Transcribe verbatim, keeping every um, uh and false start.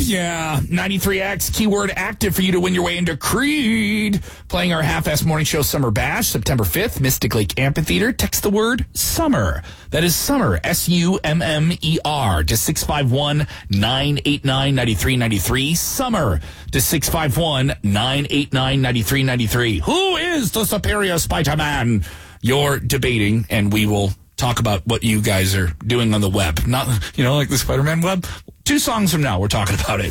yeah. ninety-three X, keyword active for you to win your way into Creed. Playing our half-ass morning show Summer Bash, September fifth, Mystic Lake Amphitheater. Text the word summer. That is summer, S U M M E R, to six five one, nine eight nine, nine three nine three. Summer to six five one, nine eight nine, nine three nine three. Who is the superior Spider-Man? You're debating, and we will talk about what you guys are doing on the web. Not, you know, like the Spider-Man web. Two songs from now, we're talking about it.